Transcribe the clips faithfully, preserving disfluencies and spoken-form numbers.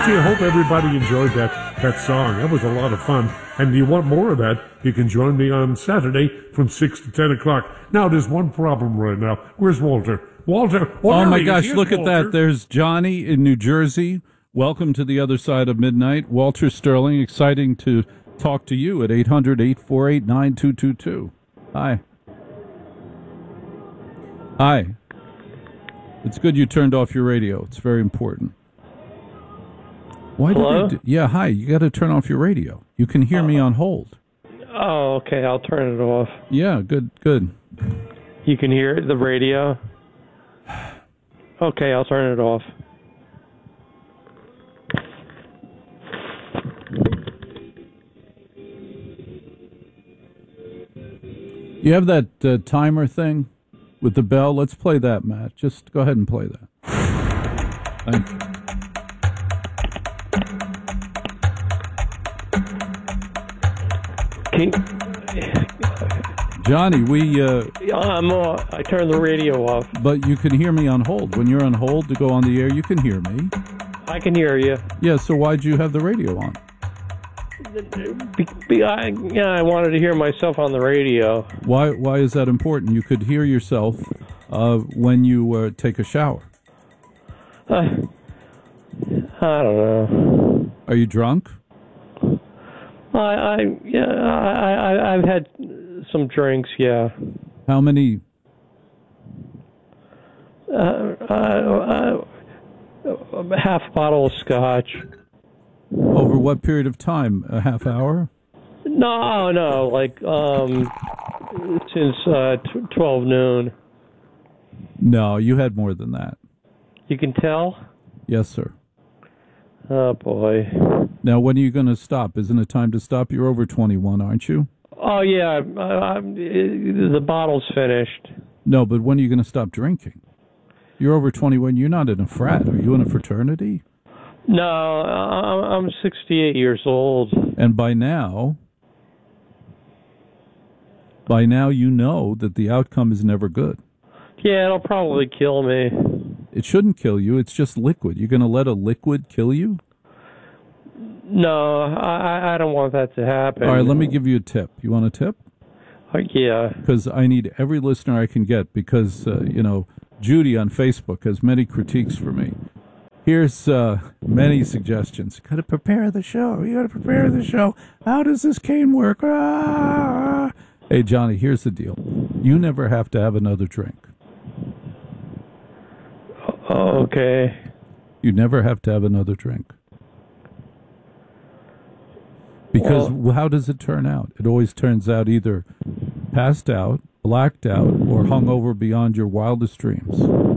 gee, I hope everybody enjoyed that, that song. That was a lot of fun. And do you want more of that? You can join me on Saturday from six to ten o'clock. Now, there's one problem right now. Where's Walter? Walter, oh my is gosh, here, look Walter. at that. There's Johnny in New Jersey. Welcome to the other side of midnight. Walter Sterling, exciting to talk to you at eight hundred, eight four eight, nine two two two. Hi. Hi. It's good you turned off your radio. It's very important. Why Hello? did they do, yeah, hi. You got to turn off your radio. You can hear uh, me on hold. Oh, okay. I'll turn it off. Yeah, good, good. You can hear the radio? Okay, I'll turn it off. You have that uh, timer thing with the bell? Let's play that, Matt. Just go ahead and play that. Thank you. Can, Johnny, we... Uh, I'm off. I turned the radio off. But you can hear me on hold. When you're on hold to go on the air, you can hear me. I can hear you. Yeah, so why'd you have the radio on? Be, be, I, yeah, I wanted to hear myself on the radio. Why Why is that important? You could hear yourself uh, when you uh, take a shower. Uh, I don't know. Are you drunk? I, I yeah, I, I, I've had some drinks, yeah. How many? Uh, uh, uh, half a bottle of scotch. Over what period of time? A half hour? No, no, like um, since uh, t- twelve noon. No, you had more than that. You can tell? Yes, sir. Oh, boy. Now, when are you going to stop? Isn't it time to stop? You're over twenty-one, aren't you? Oh, yeah. I, I'm, it, the bottle's finished. No, but when are you going to stop drinking? You're over twenty-one. You're not in a frat. Are you in a fraternity? No, I'm sixty-eight years old. And by now, by now you know that the outcome is never good. Yeah, it'll probably kill me. It shouldn't kill you. It's just liquid. You're going to let a liquid kill you? No, I, I don't want that to happen. All right, let me give you a tip. You want a tip? Uh, yeah. Because I need every listener I can get because, uh, you know, Judy on Facebook has many critiques for me. Here's uh, many suggestions. Got to prepare the show. You got to prepare the show. How does this cane work? Ah! Hey, Johnny, here's the deal. You never have to have another drink. Oh, okay. You never have to have another drink. Because well, how does it turn out? It always turns out either passed out, blacked out, or hung over beyond your wildest dreams.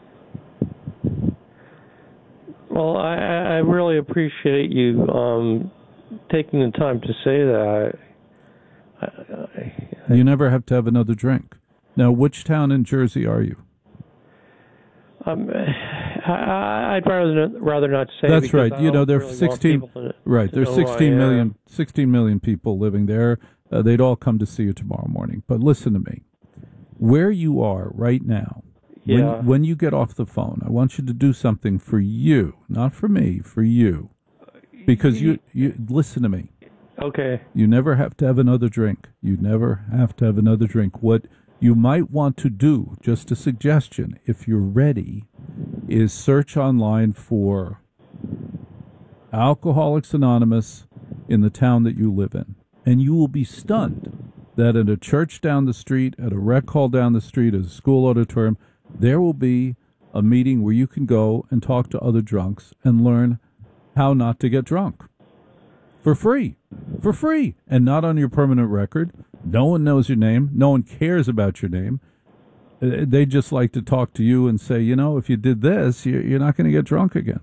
Well, I, I really appreciate you um, taking the time to say that. I, I, you never have to have another drink. Now, which town in Jersey are you? Um, I, I'd rather not, rather not say. That's right. I you know, there are really sixteen. Right, there's sixteen million, sixteen million people living there. Uh, they'd all come to see you tomorrow morning. But listen to me. Where you are right now, yeah. when, when you get off the phone, I want you to do something for you, not for me, for you, because you you listen to me. Okay. You never have to have another drink. You never have to have another drink. What you might want to do, just a suggestion, if you're ready, is search online for Alcoholics Anonymous in the town that you live in. And you will be stunned that at a church down the street, at a rec hall down the street, at a school auditorium, there will be a meeting where you can go and talk to other drunks and learn how not to get drunk. For free. For free. And not on your permanent record. No one knows your name. No one cares about your name. They just like to talk to you and say, you know, if you did this, you're not going to get drunk again.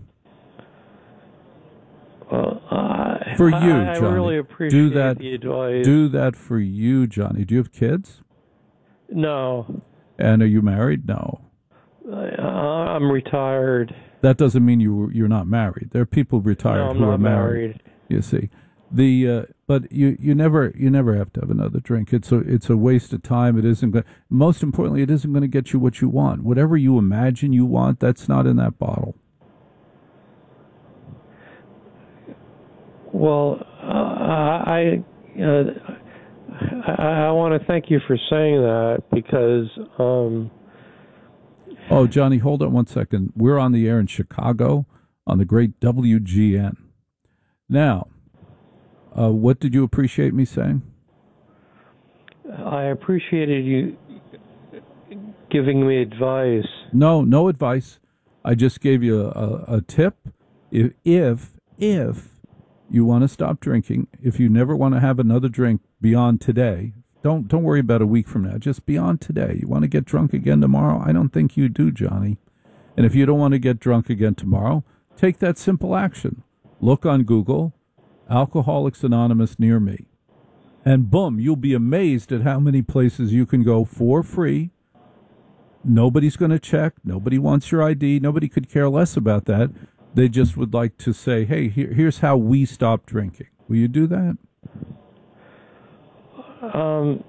Well, uh, for you, I, I Johnny. really appreciate do that, the advice. Do that for you, Johnny. Do you have kids? No. And are you married? No. Uh, I'm retired. That doesn't mean you you're not married. There are people retired no, I'm who not are married. married. You see, the uh, but you, you never you never have to have another drink. It's a it's a waste of time. It isn't going. Most importantly, it isn't going to get you what you want. Whatever you imagine you want, that's not in that bottle. well, uh, I uh, I, I want to thank you for saying that because. Um, oh, Johnny, hold on one second. We're on the air in Chicago on the great W G N. Now, uh, what did you appreciate me saying? I appreciated you giving me advice. No, no advice. I just gave you a, a, a tip. If, if if you want to stop drinking, if you never want to have another drink beyond today, don't don't worry about a week from now. Just beyond today. You want to get drunk again tomorrow? I don't think you do, Johnny. And if you don't want to get drunk again tomorrow, take that simple action. Look on Google, Alcoholics Anonymous near me. And boom, you'll be amazed at how many places you can go for free. Nobody's going to check. Nobody wants your I D. Nobody could care less about that. They just would like to say, hey, here, here's how we stop drinking. Will you do that? Um,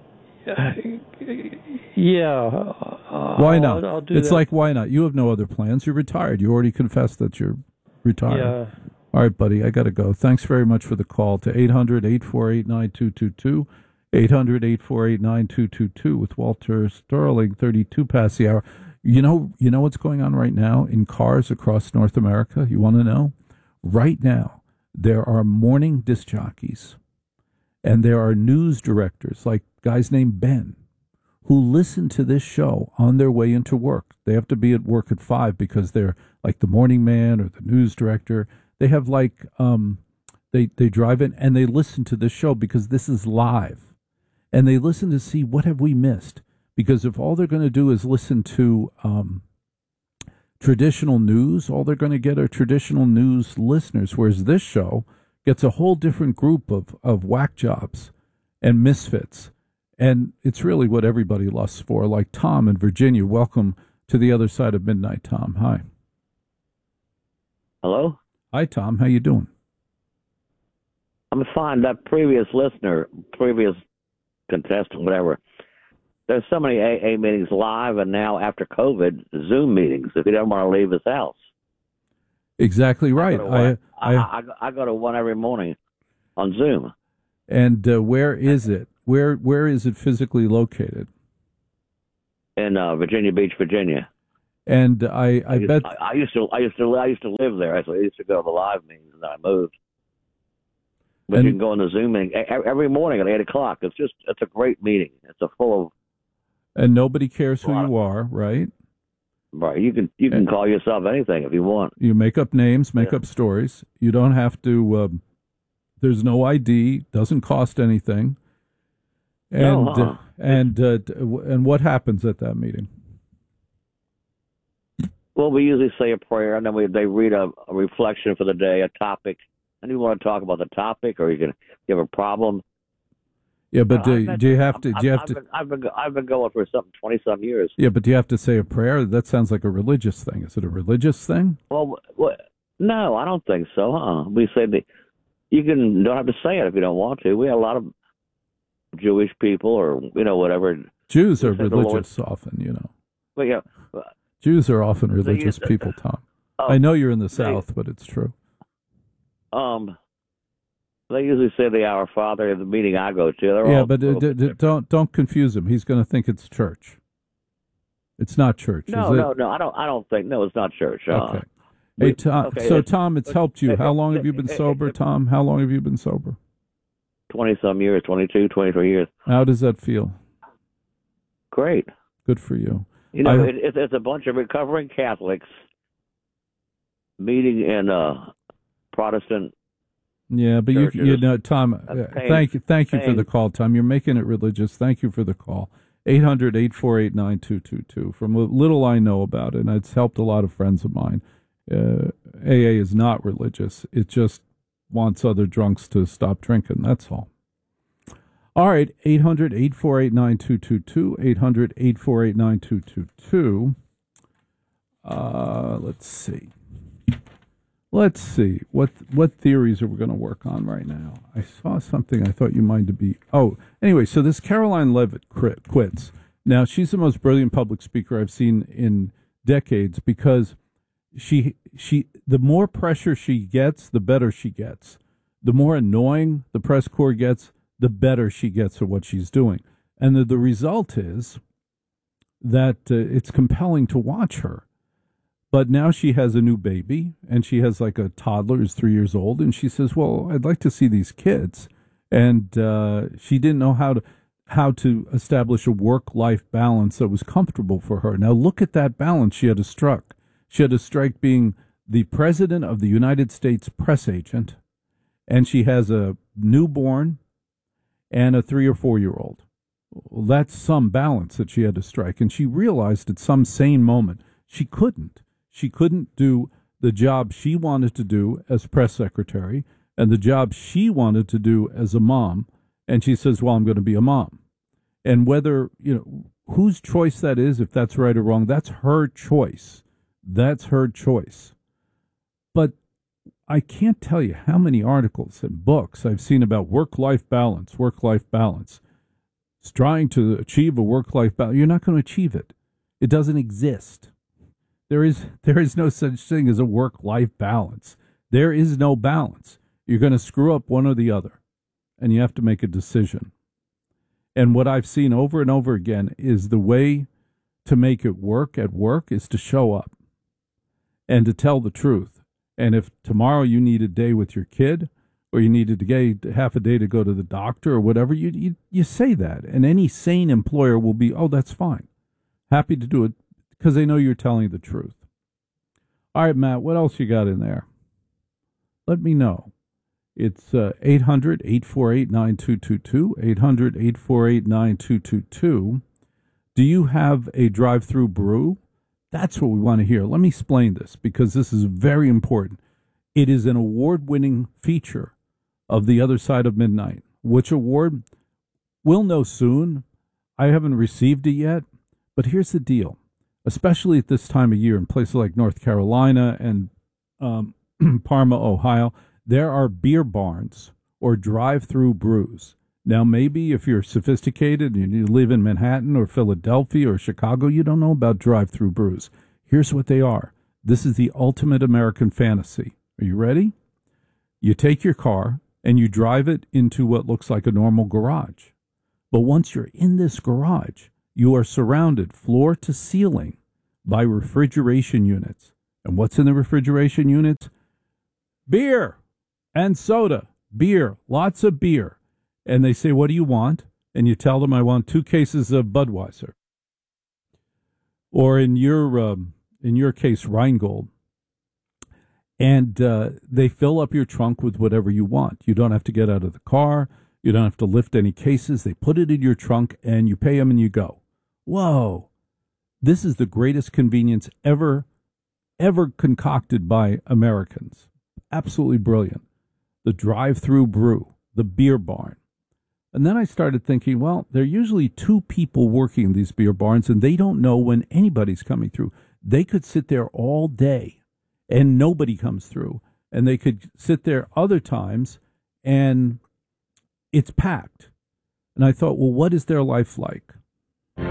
yeah. Uh, why not? I'll, I'll do it's that. like, why not? You have no other plans. You're retired. You already confessed that you're retired. Yeah. All right, buddy, I got to go. Thanks very much for the call to eight hundred, eight four eight, nine two two two, eight hundred, eight four eight, nine two two two with Walter Sterling, thirty-two past the hour. You know, you know what's going on right now in cars across North America? You want to know? Right now, there are morning disc jockeys and there are news directors, like guys named Ben, who listen to this show on their way into work. They have to be at work at five because they're like the morning man or the news director. They have like, um, they, they drive in and they listen to this show because this is live. And they listen to see what have we missed. Because if all they're going to do is listen to um, traditional news, all they're going to get are traditional news listeners. Whereas this show gets a whole different group of, of whack jobs and misfits. And it's really what everybody lusts for. Like Tom in Virginia. Welcome to the other side of midnight, Tom. Hi. Hello? Hi, Tom. How you doing? I'm fine. That previous listener, previous contestant, whatever, there's so many A A meetings live and now after COVID, Zoom meetings if he doesn't want to leave his house. Exactly right. I, I, I, I, I, I go to one every morning on Zoom. and uh, where is it? Where Where is it physically located? In uh, Virginia Beach, Virginia. And I, I, I, used, bet... I, I used to, I used to, I used to live there. So I used to go to the live meetings, and then I moved. But And- you can go on the Zoom meeting e- every morning at eight o'clock. It's just, it's a great meeting. It's a full of And nobody cares who Wow. you are, right? right. You can, you can And- call yourself anything if you want. You make up names, make Yeah. up stories. You don't have to. Um, there's no I D. Doesn't cost anything. And No, huh? uh, and uh, d- and what happens at that meeting? Well, we usually say a prayer, and then we they read a, a reflection for the day, a topic, and you want to talk about the topic, or you can you have a problem. Yeah, but Uh, do, I've been- do you have to? I've- Do you have I've to? Been, I've been I've been going for something twenty some years. Yeah, but do you have to say a prayer? That sounds like a religious thing. Is it a religious thing? Well, well no, I don't think so. Huh? We say that you can don't have to say it if you don't want to. We have a lot of Jewish people, or you know whatever. Jews are Say the Lord- religious often, you know. But yeah, Jews are often religious used to- people, Tom. oh, I know you're in the they- South, but it's true. um, they usually say the Our Father at the meeting I go to. They're Yeah, all but a uh, little d- bit d- different. don't don't confuse him. He's going to think it's church. It's not church. No, is no, it? no. I don't. I don't think. No, it's not church. Uh, Okay. Hey, we- Tom. okay, so, it's- Tom, it's helped you. How long have you been sober, Tom? How long have you been sober? twenty some years, twenty-two, twenty-three years. How does that feel? Great. Good for you. You know, I- it, it, it's a bunch of recovering Catholics meeting in a Protestant. Yeah, but you, Churches. you know, Tom. Uh, paying- thank you, thank you for paying- the call, Tom. You're making it religious. Thank you for the call. eight hundred, eight four eight, nine two two two. From what little I know about it, and it's helped a lot of friends of mine. Uh, A A is not religious. It just wants other drunks to stop drinking. That's all. All right, eight hundred, eight four eight, nine two two two, eight hundred, eight four eight, nine two two two. Uh, let's see. Let's see. What what theories are we going to work on right now? I saw something I thought you might be. Oh, anyway, so this Caroline Levitt quit, quits. Now, she's the most brilliant public speaker I've seen in decades because she she the more pressure she gets, the better she gets. the more annoying the press corps gets, the better she gets at what she's doing. And the, the result is that uh, it's compelling to watch her. But now she has a new baby, and she has like a toddler who's three years old, and she says, well, I'd like to see these kids. And uh, she didn't know how to how to establish a work-life balance that was comfortable for her. Now look at that balance she had to strike. She had to strike being the president of the United States press agent, and she has a newborn and a three or four-year-old. Well, that's some balance that she had to strike, and she realized at some sane moment she couldn't. She couldn't do the job she wanted to do as press secretary and the job she wanted to do as a mom, and she says, well, I'm going to be a mom. And whether, you know, whose choice that is, if that's right or wrong, that's her choice. That's her choice. But I can't tell you how many articles and books I've seen about work-life balance, work-life balance. It's trying to achieve a work-life balance. You're not going to achieve it. It doesn't exist. There is there is no such thing as a work-life balance. There is no balance. You're going to screw up one or the other, and you have to make a decision. And what I've seen over and over again is the way to make it work at work is to show up and to tell the truth. And if tomorrow you need a day with your kid, or you needed to get half a day to go to the doctor or whatever, you, you you say that. And any sane employer will be, oh, that's fine. Happy to do it because they know you're telling the truth. All right, Matt, what else you got in there? Let me know. It's uh, eight hundred, eight four eight, nine two two two, eight hundred, eight four eight, nine two two two. Do you have a drive-through brew? That's what we want to hear. Let me explain this because this is very important. It is an award-winning feature of The Other Side of Midnight. Which award? We'll know soon. I haven't received it yet, but here's the deal. Especially at this time of year in places like North Carolina and um, Parma, Ohio, there are beer barns or drive-through brews. Now, maybe if you're sophisticated and you live in Manhattan or Philadelphia or Chicago, you don't know about drive-through brews. Here's what they are. This is the ultimate American fantasy. Are you ready? You take your car and you drive it into what looks like a normal garage. But once you're in this garage, you are surrounded floor to ceiling by refrigeration units. And what's in the refrigeration units? Beer and soda. Beer, lots of beer. And they say, what do you want? And you tell them, I want two cases of Budweiser. Or in your um, in your case, Rheingold. And uh, they fill up your trunk with whatever you want. You don't have to get out of the car. You don't have to lift any cases. They put it in your trunk, and you pay them, and you go. Whoa. This is the greatest convenience ever, ever concocted by Americans. Absolutely brilliant. The drive-through brew, the beer barn. And then I started thinking, well, there are usually two people working in these beer barns, and they don't know when anybody's coming through. They could sit there all day, and nobody comes through. And they could sit there other times, and it's packed. And I thought, well, what is their life like?